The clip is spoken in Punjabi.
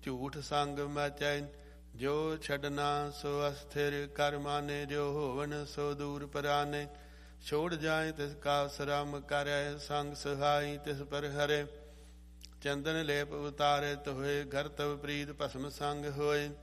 ਝੂਠ ਸੰਗ ਮਚੈ। ਜੋ ਛੱਡਣਾ ਸੋ ਅਸਥਿਰ ਕਰ ਮਾਨੇ, ਜੋ ਹੋਵਨ ਸੋ ਦੂਰ ਪਰਾਨੇ। ਛੋੜ ਜਾਏ ਤਿਸ ਕਾ ਸ਼ਰਮ ਕਰੈ, ਸੰਗ ਸਹਾਈ ਤਿਸ ਪਰ ਹਰੇ। ਚੰਦਨ ਲੇਪ ਉਤਾਰੇ ਤੋਏ, ਘਰ ਤਵ ਪ੍ਰੀਤ ਭਸਮ ਸੰਗ ਹੋਏ।